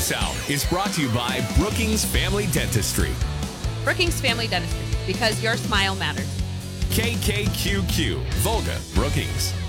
This hour is brought to you by Brookings Family Dentistry. Brookings Family Dentistry, because your smile matters. KKQQ, Volga, Brookings.